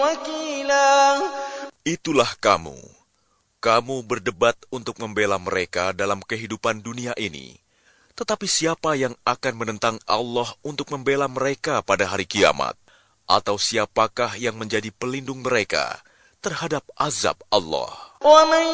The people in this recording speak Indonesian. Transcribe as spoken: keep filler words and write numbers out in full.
وكيلا. Itulah kamu. Kamu berdebat untuk membela mereka dalam kehidupan dunia ini. Tetapi siapa yang akan menentang Allah untuk membela mereka pada hari kiamat? Atau siapakah yang menjadi pelindung mereka terhadap azab Allah?